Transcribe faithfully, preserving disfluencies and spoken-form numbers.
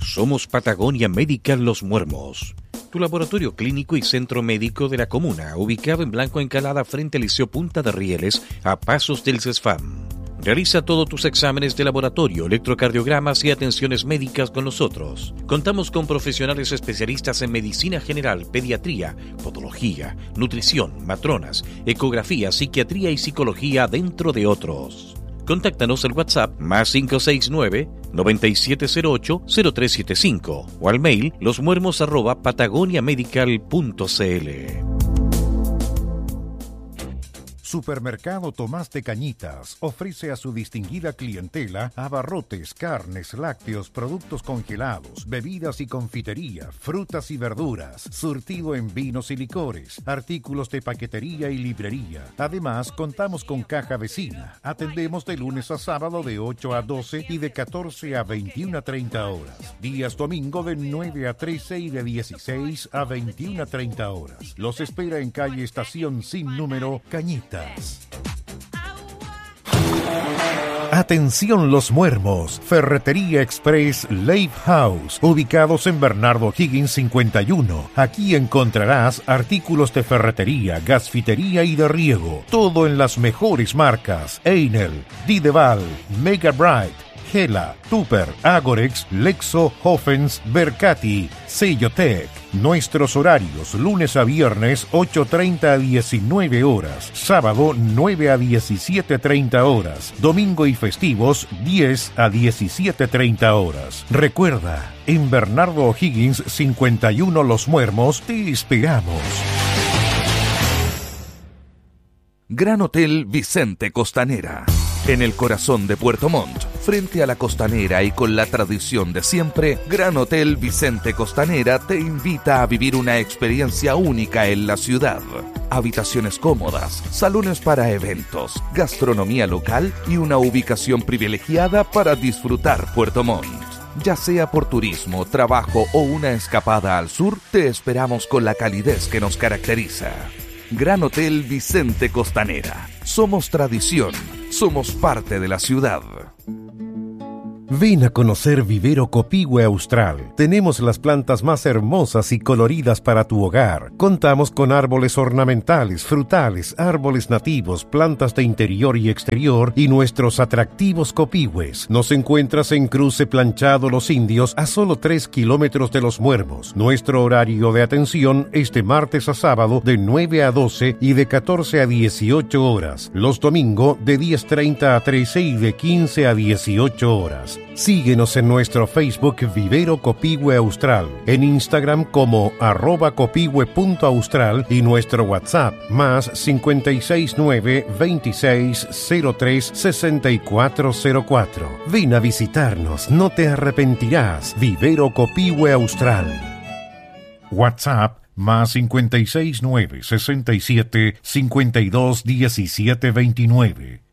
Somos Patagonia Medical Los Muermos, tu laboratorio clínico y centro médico de la comuna, ubicado en Blanco Encalada frente al Liceo Punta de Rieles, a pasos del CESFAM. Realiza todos tus exámenes de laboratorio, electrocardiogramas y atenciones médicas con nosotros. Contamos con profesionales especialistas en medicina general, pediatría, podología, nutrición, matronas, ecografía, psiquiatría y psicología, dentro de otros. Contáctanos al WhatsApp más cinco seis nueve, nueve siete cero ocho, cero tres siete cinco o al mail losmuermos arroba patagoniamedical punto cl. Supermercado Tomás de Cañitas ofrece a su distinguida clientela abarrotes, carnes, lácteos, productos congelados, bebidas y confitería, frutas y verduras, surtido en vinos y licores, artículos de paquetería y librería. Además, contamos con caja vecina. Atendemos de lunes a sábado de ocho a doce y de catorce a veintiuna a treinta horas. Días domingo de nueve a trece y de dieciséis a veintiuna a treinta horas. Los espera en calle Estación sin número, Cañitas. Atención Los Muermos, Ferretería Express Lake House, ubicados en Bernardo Higgins cincuenta y uno. Aquí encontrarás artículos de ferretería, gasfitería y de riego, todo en las mejores marcas: Einel, Dideval, Mega Bright, Gela, Tupper, Agorex, Lexo, Hoffens, Bercati, Sellotec. Nuestros horarios: lunes a viernes ocho treinta a diecinueve horas, sábado nueve a diecisiete treinta horas, domingo y festivos diez a diecisiete treinta horas. Recuerda, en Bernardo O'Higgins cincuenta y uno Los Muermos te esperamos. Gran Hotel Vicente Costanera. En el corazón de Puerto Montt, frente a la costanera y con la tradición de siempre, Gran Hotel Vicente Costanera te invita a vivir una experiencia única en la ciudad. Habitaciones cómodas, salones para eventos, gastronomía local y una ubicación privilegiada para disfrutar Puerto Montt. Ya sea por turismo, trabajo o una escapada al sur, te esperamos con la calidez que nos caracteriza. Gran Hotel Vicente Costanera. Somos tradición. Somos parte de la ciudad. Ven a conocer Vivero Copihue Austral. Tenemos las plantas más hermosas y coloridas para tu hogar. Contamos con árboles ornamentales, frutales, árboles nativos, plantas de interior y exterior y nuestros atractivos copihues. Nos encuentras en Cruce Planchado Los Indios, a solo tres kilómetros de Los Muermos. Nuestro horario de atención es de martes a sábado de nueve a doce y de catorce a dieciocho horas. Los domingos de diez treinta a trece y de quince a dieciocho horas. Síguenos en nuestro Facebook Vivero Copihue Austral, en Instagram como arroba copihue punto austral y nuestro WhatsApp más cinco seis nueve, veintiséis, cero tres, sesenta y cuatro cero cuatro. Ven a visitarnos, no te arrepentirás. Vivero Copihue Austral. WhatsApp más cinco seis nueve, sesenta y siete, cincuenta y dos, diecisiete veintinueve.